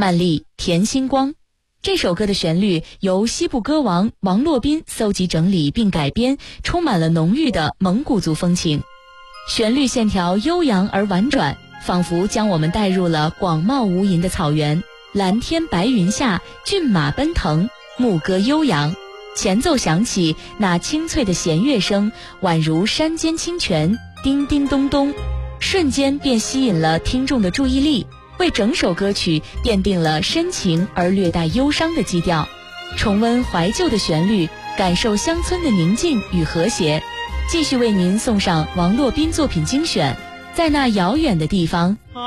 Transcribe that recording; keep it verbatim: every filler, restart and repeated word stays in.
曼丽田心光。这首歌的旋律由西部歌王王洛宾搜集整理并改编，充满了浓郁的蒙古族风情。旋律线条悠扬而婉转，仿佛将我们带入了广袤无垠的草原，蓝天白云下，骏马奔腾，牧歌悠扬。前奏响起，那清脆的弦乐声宛如山间清泉，叮叮咚咚，瞬间便吸引了听众的注意力，为整首歌曲奠定了深情而略带忧伤的基调。重温怀旧的旋律，感受乡村的宁静与和谐。继续为您送上王洛宾作品精选，在那遥远的地方。